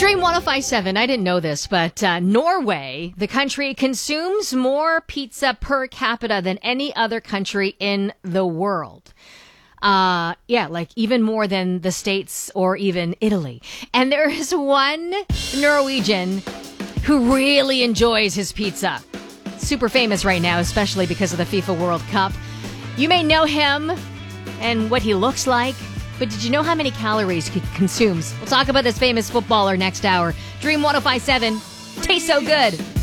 Dream 1057, I didn't know this, but Norway, the country, consumes more pizza per capita than any other country in the world. Like even more than the States or even Italy. And there is one Norwegian who really enjoys his pizza. Super famous right now, especially because of the FIFA World Cup. You may know him and what he looks like, but did you know how many calories he consumes? We'll talk about this famous footballer next hour. Dream 1057. Tastes so good.